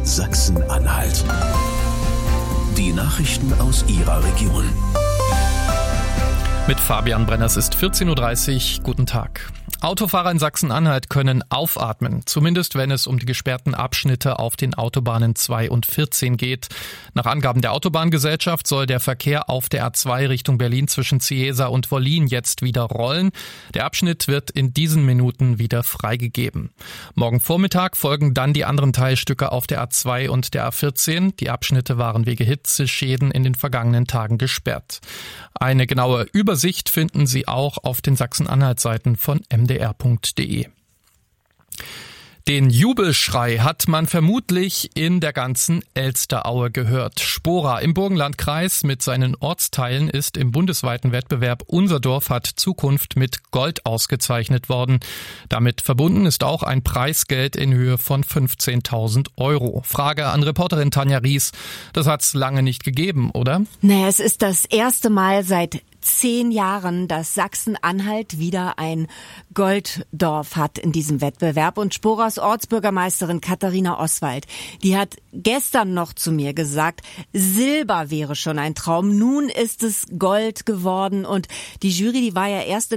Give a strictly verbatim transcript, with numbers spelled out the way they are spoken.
Sachsen-Anhalt. Die Nachrichten aus Ihrer Region. Mit Fabian Brenners ist vierzehn Uhr dreißig. Guten Tag. Autofahrer in Sachsen-Anhalt können aufatmen, zumindest wenn es um die gesperrten Abschnitte auf den Autobahnen zwei und vierzehn geht. Nach Angaben der Autobahngesellschaft soll der Verkehr auf der A zwei Richtung Berlin zwischen Ciesa und Wollin jetzt wieder rollen. Der Abschnitt wird in diesen Minuten wieder freigegeben. Morgen Vormittag folgen dann die anderen Teilstücke auf der A zwei und der A vierzehn. Die Abschnitte waren wegen Hitzeschäden in den vergangenen Tagen gesperrt. Eine genaue Übersicht finden Sie auch auf den Sachsen-Anhalt-Seiten von m d r punkt d e. Den Jubelschrei hat man vermutlich in der ganzen Elsteraue gehört. Spora im Burgenlandkreis mit seinen Ortsteilen ist im bundesweiten Wettbewerb Unser Dorf hat Zukunft mit Gold ausgezeichnet worden. Damit verbunden ist auch ein Preisgeld in Höhe von fünfzehntausend Euro. Frage an Reporterin Tanja Ries. Das hat's lange nicht gegeben, oder? Naja, es ist das erste Mal seit zehn Jahren, dass Sachsen-Anhalt wieder ein Golddorf hat in diesem Wettbewerb. Und Sporas Ortsbürgermeisterin Katharina Oswald, die hat gestern noch zu mir gesagt, Silber wäre schon ein Traum. Nun ist es Gold geworden. Und die Jury, die war ja erst in